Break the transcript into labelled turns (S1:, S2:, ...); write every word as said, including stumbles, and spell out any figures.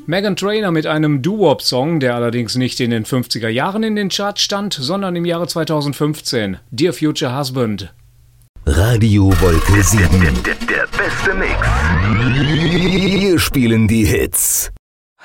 S1: Meghan Trainor mit einem Doo-Wop-Song, der allerdings nicht in den fünfziger Jahren in den Charts stand, sondern im Jahre zweitausendfünfzehn. Dear Future Husband.
S2: Radio Wolke sieben.
S3: Der, der, der beste Mix.
S2: Wir spielen die Hits.